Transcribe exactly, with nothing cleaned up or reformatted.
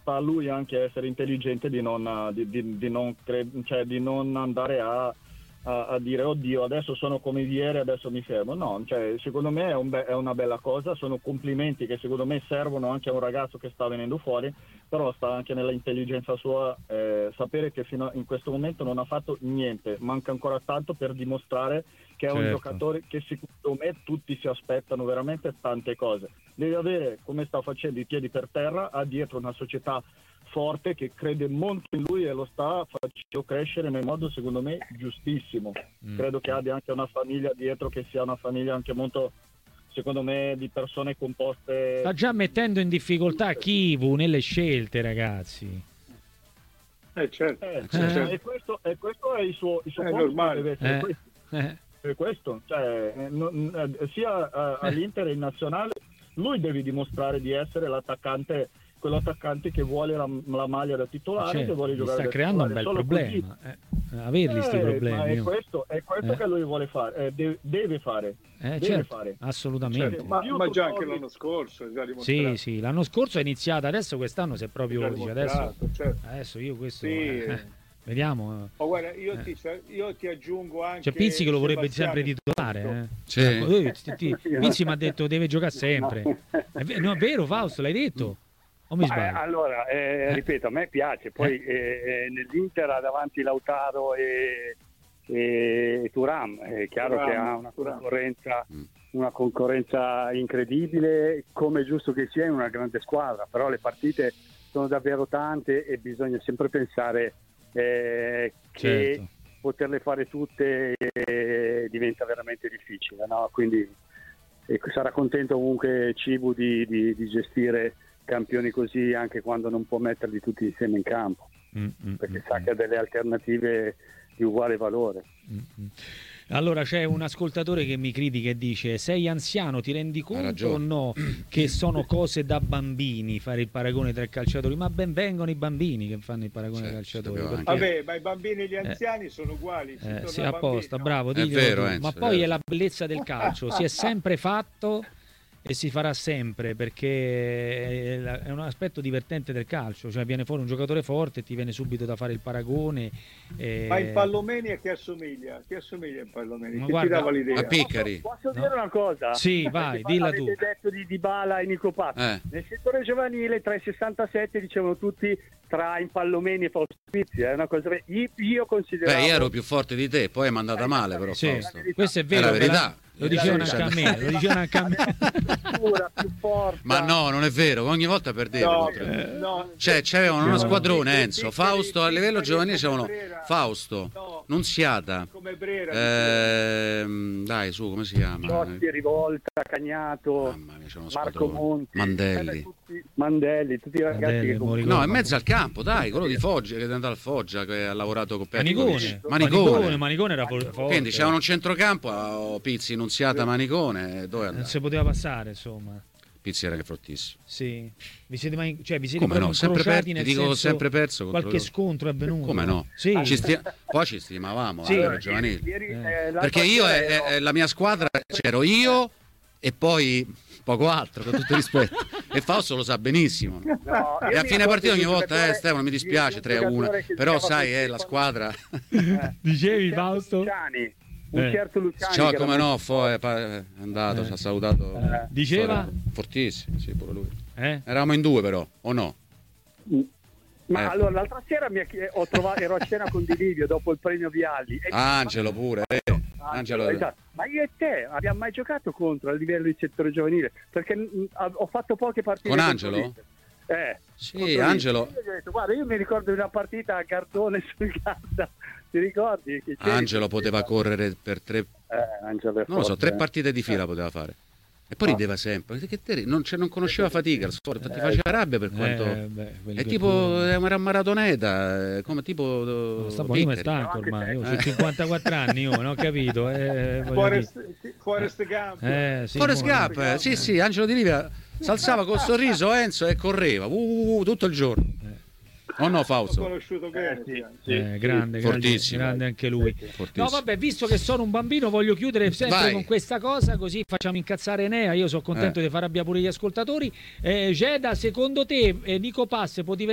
sta a lui anche essere intelligente di non, di, di, di non, cre- cioè, di non andare a, a, a dire oddio adesso sono come ieri, adesso mi fermo. No, cioè, secondo me è, un be- è una bella cosa, sono complimenti che secondo me servono anche a un ragazzo che sta venendo fuori, però sta anche nella intelligenza sua eh, sapere che fino a in questo momento non ha fatto niente, manca ancora tanto per dimostrare che è certo. un giocatore che secondo me tutti si aspettano veramente tante cose. Deve avere, come sta facendo, i piedi per terra, ha dietro una società forte che crede molto in lui e lo sta facendo crescere nel modo secondo me giustissimo. Mm. Credo che abbia anche una famiglia dietro, che sia una famiglia anche molto, secondo me, di persone composte. Sta già mettendo in difficoltà Kivu nelle scelte, ragazzi. Eh certo, eh, eh, certo. E, questo, e questo è il suo, il suo è compito, normale. deve essere eh. questo. Eh. È questo, cioè, eh, non, eh, sia eh, all'Inter e in nazionale lui deve dimostrare di essere l'attaccante, quell'attaccante che vuole la, la maglia da titolare, certo, che vuole giocare sta da creando un titolare. bel problema eh, averli questi eh, problemi. Ma è questo, è questo eh. che lui vuole fare, eh, deve, deve fare eh, deve certo, fare assolutamente certo. ma, ma già anche l'anno scorso già sì sì l'anno scorso è iniziata, adesso quest'anno si è proprio dice, adesso, certo. adesso io questo sì. eh. Vediamo. Oh, guarda, io, eh. ti, cioè, io ti aggiungo anche. Cioè, Pizzi che lo vorrebbe sempre titolare. Eh. Sì. Pizzi mi ha detto deve giocare sempre. È vero, no, è vero, Fausto, l'hai detto? O mi sbaglio? Eh, allora, eh, eh. ripeto, a me piace. Poi eh. eh, nell'Inter ha davanti Lautaro e, e Thuram. È chiaro Thuram, che ha una Thuram. concorrenza, una concorrenza incredibile, come è giusto che sia in una grande squadra. Però le partite sono davvero tante e bisogna sempre pensare Eh, che certo. poterle fare tutte eh, diventa veramente difficile, no? Quindi eh, sarà contento comunque Cibu di, di, di gestire campioni così anche quando non può metterli tutti insieme in campo, mm, perché mm, sa mm. che ha delle alternative di uguale valore. Mm, Allora c'è un ascoltatore che mi critica e dice: sei anziano, ti rendi conto o no che sono cose da bambini fare il paragone tra i calciatori? Ma ben vengono i bambini che fanno il paragone tra i calciatori, perché... Vabbè, ma i bambini e gli anziani eh. sono uguali, si eh, sì, apposta, bravo, è vero, ma Enzo, poi è, è la bellezza del calcio, si è sempre fatto e si farà sempre, perché è un aspetto divertente del calcio, cioè viene fuori un giocatore forte e ti viene subito da fare il paragone. E... Ma in Pallomeni a chi assomiglia? Chi assomiglia in Pallomeni? Ma Chi guarda, ti dava l'idea? A Piccari. Posso, posso no? dire una cosa? Sì, vai, Perché dilla avete tu. detto di Dybala e Nico Pazzi. Eh. Nel settore giovanile tra i sessantasette dicevano tutti tra Impallomeni e Fausto Pizzi, è una cosa io, io consideravo. Beh, io ero più forte di te, poi è mandata eh, male però sì, Fausto. Questo è vero, è la verità. Lo dicevano anche a me, lo dicevano anche a me. Più forte. Ma no, non è vero, ogni volta perdevo. No, eh, no, cioè, c'avevano uno squadrone, no, Enzo, Fausto a livello giovanile c'erano Fausto, no, Nunziata, come Brera, ehm, dai su, come si chiama? Totti, Rivolta, Cagnato, Mamma mia, c'è uno Marco Monti, Mandelli. eh, tutti, Mandelli, tutti i ragazzi Mandelli, che comunque... No, in mezzo al campo, dai, quello di Foggia che è andato al Foggia, che ha lavorato con Manicone, Manicone. Manicone, Manicone era forte. Quindi c'erano un centrocampo, oh, Pizzi, Nunziata, Manicone, dove non si poteva passare, insomma. Pizzi era che fortissimo. Sì. Vi siete mai, cioè, vi siete come no? Sempre perso, nel dico senso, sempre perso. Qualche scontro è avvenuto? Come no? Sì. Ci stia... Poi ci stimavamo, sì. allora, giovanili. Ieri, eh. Eh, Perché io e, e, e la mia squadra c'ero io e poi poco altro, con tutto il rispetto. E Fausto lo sa benissimo. No, e a fine partita ogni volta, eh Stefano, mi dispiace tre a uno, però sai, è eh, la squadra. Eh. Dicevi Fausto? Luciani. Un certo Luciani. Ciao, come no, fo- è andato, eh. ci ha salutato. Eh. Diceva? Fortissimo, sì, pure lui. Eh? Eravamo in due però, o no? Ma eh. allora l'altra sera mi ho trovato, ero a cena con Di Livio dopo il premio Vialli. E Angelo pure, eh. Angelo. Esatto. Ma io e te abbiamo mai giocato contro a livello di settore giovanile? Perché mh, ho fatto poche partite con Angelo? Eh, sì, Angelo. Io, detto, guarda, io mi ricordo di una partita a Gardone sul Garda, ti ricordi? Che Angelo poteva correre per tre, eh, Angelo non lo so, tre eh. partite di fila poteva fare. E poi rideva sempre, che te, non, non conosceva fatica, il sport, ti faceva rabbia per quanto... Eh, beh, è tipo, era maratoneta, come tipo... No, sta io mi stanco ormai, io ho cinquantaquattro anni, io non ho capito. Eh, Forest, Forest Gump. Eh, sì, Forest Gump, eh, sì sì, Angelo Di Livia s'alzava col sorriso, Enzo, e correva, uh, tutto il giorno. Oh no, Fausto? L'ho conosciuto bene, sì, sì, eh, grande, fortissimo, grande anche lui. Fortissimo. No, vabbè, visto che sono un bambino, voglio chiudere sempre Vai. con questa cosa, così facciamo incazzare Enea. Io sono contento eh. di far arrabbiare pure gli ascoltatori. Eh, Geda, secondo te eh, Nico Pass può diventare